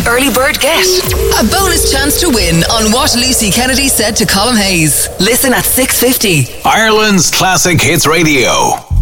early bird get? A bonus chance to win on what Lucy Kennedy said to Colin Hayes. Listen at 6:50. Ireland's Classic Hits Radio.